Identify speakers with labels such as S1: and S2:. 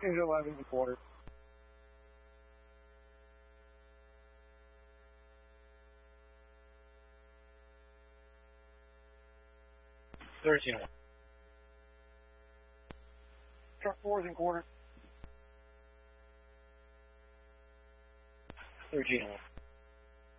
S1: Is 11 and a quarter.
S2: 13 1.
S1: Truck 4 and quarter.
S2: 13 1.